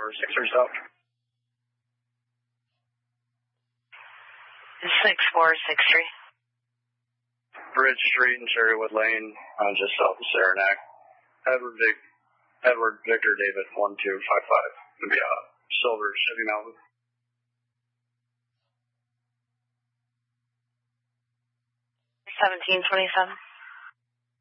South. 6463. Bridge Street and Cherrywood Lane, just south of Saranac. Edward Victor David 1255. It'll be a silver Chevy Malibu. 1727.